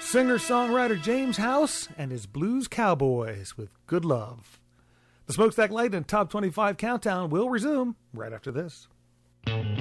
Singer-songwriter James House and his Blues Cowboys with Good Love. The Smokestack Light and Top 25 Countdown will resume right after this.